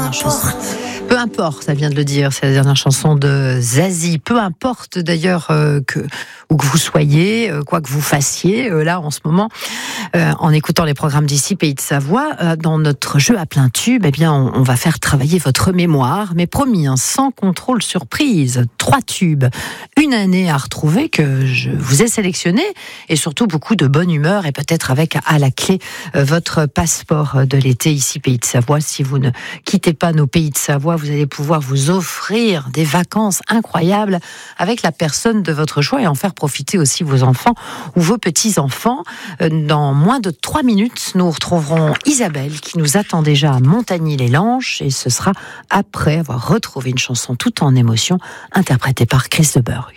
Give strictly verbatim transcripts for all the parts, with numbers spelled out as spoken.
dernière chanson. Peu importe, ça vient de le dire, c'est la dernière chanson de Zazie. Peu importe d'ailleurs euh, que où que vous soyez, euh, quoi que vous fassiez, euh, là en ce moment, euh, en écoutant les programmes d'ici Pays de Savoie, euh, dans notre jeu à plein tube, eh bien on, on va faire travailler votre mémoire, mais promis, hein, sans contrôle surprise. Trois tubes, une année à retrouver que je vous ai sélectionné, et surtout beaucoup de bonne humeur et peut-être avec à la clé euh, votre passeport de l'été ici Pays de Savoie. Si vous ne quittez pas nos Pays de Savoie, vous allez pouvoir vous offrir des vacances incroyables avec la personne de votre choix et en faire profiter aussi vos enfants ou vos petits-enfants. Dans moins de trois minutes, nous retrouverons Isabelle qui nous attend déjà à Montagny-les-Lanches et ce sera après avoir retrouvé une chanson tout en émotion interprétée par Chris de Burgh.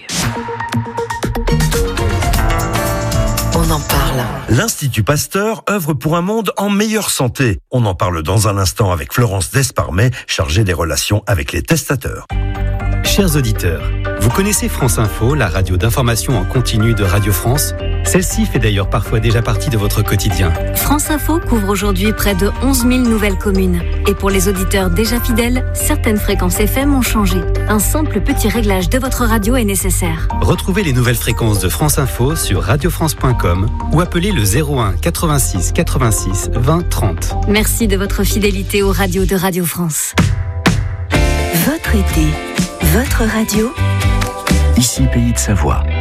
On en parle. L'Institut Pasteur œuvre pour un monde en meilleure santé. On en parle dans un instant avec Florence Desparmet, chargée des relations avec les testateurs. Chers auditeurs, vous connaissez France Info, la radio d'information en continu de Radio France ? Celle-ci fait d'ailleurs parfois déjà partie de votre quotidien. France Info couvre aujourd'hui près de onze mille nouvelles communes. Et pour les auditeurs déjà fidèles, certaines fréquences F M ont changé. Un simple petit réglage de votre radio est nécessaire. Retrouvez les nouvelles fréquences de France Info sur radio france point com ou appelez le zéro un quatre-vingt-six quatre-vingt-six vingt trente. Merci de votre fidélité aux radios de Radio France. Votre été, votre radio. Ici Pays de Savoie.